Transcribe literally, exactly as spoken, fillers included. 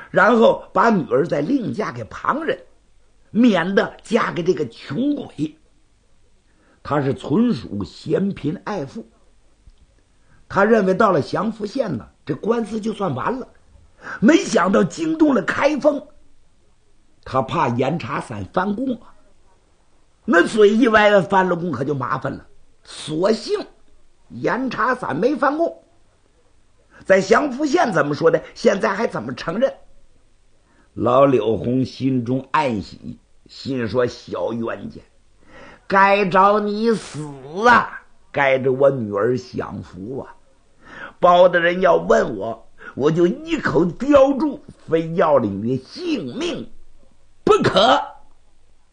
然后把女儿再另嫁给旁人，免得嫁给这个穷鬼。他是纯属嫌贫爱富。他认为到了祥符县呢，这官司就算完了。没想到惊动了开封，他怕严查散翻供啊，那嘴一歪翻了供可就麻烦了。所幸严查散没翻供，在祥符县怎么说的，现在还怎么承认。老柳红心中暗喜，心说小冤家，该找你死啊，该着我女儿享福啊。包大人要问我，我就一口叼住，非要了你的性命不可。